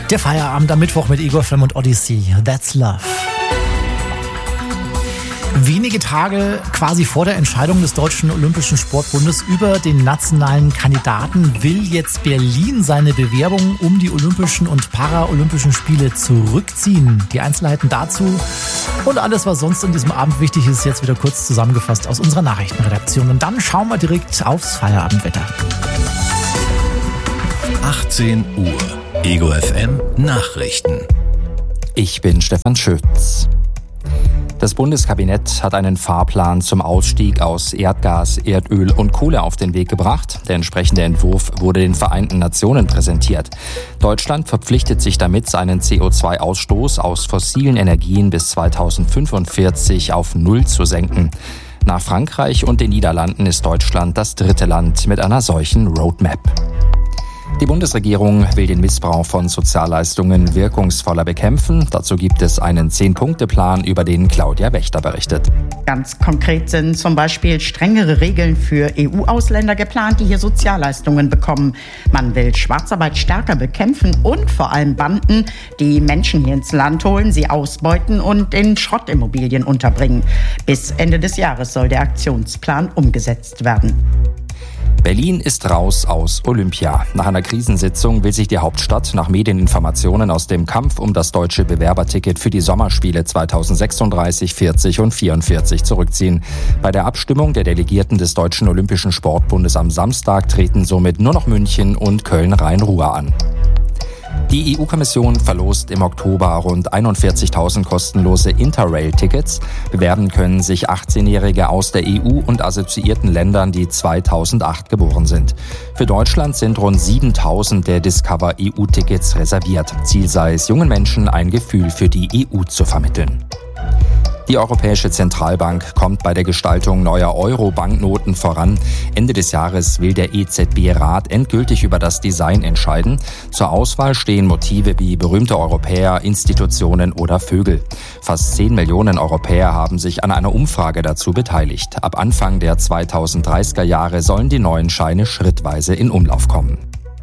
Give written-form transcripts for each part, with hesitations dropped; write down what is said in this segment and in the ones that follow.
Der Feierabend am Mittwoch mit Ego FM und Odyssey. That's Love. Wenige Tage quasi vor der Entscheidung des Deutschen Olympischen Sportbundes über den nationalen Kandidaten will jetzt Berlin seine Bewerbung um die Olympischen und Paralympischen Spiele zurückziehen. Die Einzelheiten dazu und alles, was sonst in diesem Abend wichtig ist, jetzt wieder kurz zusammengefasst aus unserer Nachrichtenredaktion. Und dann schauen wir direkt aufs Feierabendwetter. 18 Uhr. Ego FM Nachrichten. Ich bin Stefan Schütz. Das Bundeskabinett hat einen Fahrplan zum Ausstieg aus Erdgas, Erdöl und Kohle auf den Weg gebracht. Der entsprechende Entwurf wurde den Vereinten Nationen präsentiert. Deutschland verpflichtet sich damit, seinen CO2-Ausstoß aus fossilen Energien bis 2045 auf Null zu senken. Nach Frankreich und den Niederlanden ist Deutschland das dritte Land mit einer solchen Roadmap. Die Bundesregierung will den Missbrauch von Sozialleistungen wirkungsvoller bekämpfen. Dazu gibt es einen 10-Punkte-Plan, über den Claudia Wächter berichtet. Ganz konkret sind zum Beispiel strengere Regeln für EU-Ausländer geplant, die hier Sozialleistungen bekommen. Man will Schwarzarbeit stärker bekämpfen und vor allem Banden, die Menschen hier ins Land holen, sie ausbeuten und in Schrottimmobilien unterbringen. Bis Ende des Jahres soll der Aktionsplan umgesetzt werden. Berlin ist raus aus Olympia. Nach einer Krisensitzung will sich die Hauptstadt nach Medieninformationen aus dem Kampf um das deutsche Bewerberticket für die Sommerspiele 2036, 40 und 44 zurückziehen. Bei der Abstimmung der Delegierten des Deutschen Olympischen Sportbundes am Samstag treten somit nur noch München und Köln-Rhein-Ruhr an. Die EU-Kommission verlost im Oktober rund 41.000 kostenlose Interrail-Tickets. Bewerben können sich 18-Jährige aus der EU und assoziierten Ländern, die 2008 geboren sind. Für Deutschland sind rund 7.000 der Discover EU-Tickets reserviert. Ziel sei es, jungen Menschen ein Gefühl für die EU zu vermitteln. Die Europäische Zentralbank kommt bei der Gestaltung neuer Euro-Banknoten voran. Ende des Jahres will der EZB-Rat endgültig über das Design entscheiden. Zur Auswahl stehen Motive wie berühmte Europäer, Institutionen oder Vögel. Fast 10 Millionen Europäer haben sich an einer Umfrage dazu beteiligt. Ab Anfang der 2030er Jahre sollen die neuen Scheine schrittweise in Umlauf kommen.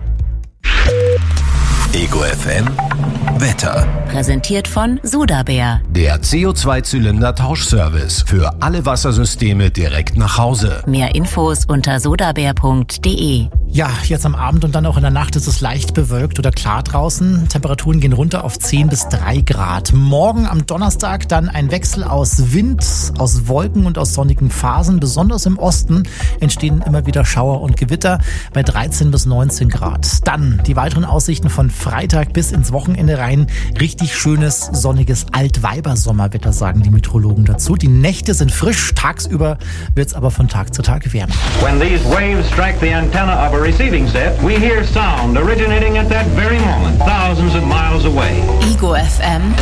Ego FM Wetter. Präsentiert von Sudabär. Der CO2-Zylinder-Tauschservice für alle Wassersysteme direkt nach Hause. Mehr Infos unter sudabär.de. Ja, jetzt am Abend und dann auch in der Nacht ist es leicht bewölkt oder klar draußen. Temperaturen gehen runter auf 10 bis 3 Grad. Morgen am Donnerstag dann ein Wechsel aus Wind, aus Wolken und aus sonnigen Phasen. Besonders im Osten entstehen immer wieder Schauer und Gewitter bei 13 bis 19 Grad. Dann die weiteren Aussichten von Freitag bis ins Wochenende rein. Richtig schönes, sonniges Altweibersommerwetter, sagen die Meteorologen dazu. Die Nächte sind frisch, tagsüber wird es aber von Tag zu Tag wärmer. When these waves strike the antenna of a receiving set, we hear sound originating at that very moment, thousands of miles away. Ego FM.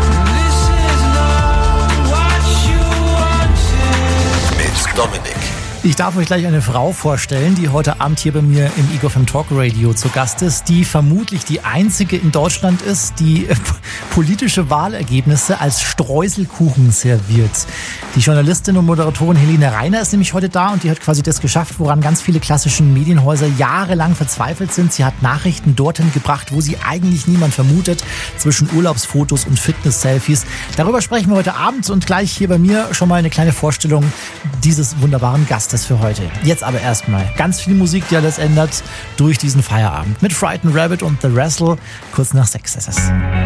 Mit Dominik. Ich darf euch gleich eine Frau vorstellen, die heute Abend hier bei mir im Ego FM Talk Radio zu Gast ist, die vermutlich die einzige in Deutschland ist, die politische Wahlergebnisse als Streuselkuchen serviert. Die Journalistin und Moderatorin Helene Reiner ist nämlich heute da und die hat quasi das geschafft, woran ganz viele klassische Medienhäuser jahrelang verzweifelt sind. Sie hat Nachrichten dorthin gebracht, wo sie eigentlich niemand vermutet, zwischen Urlaubsfotos und Fitness-Selfies. Darüber sprechen wir heute Abend und gleich hier bei mir schon mal eine kleine Vorstellung dieses wunderbaren Gastes für heute. Jetzt aber erstmal ganz viel Musik, die alles ändert, durch diesen Feierabend mit Frightened Rabbit und The Wrestle. Kurz nach 6 ist es.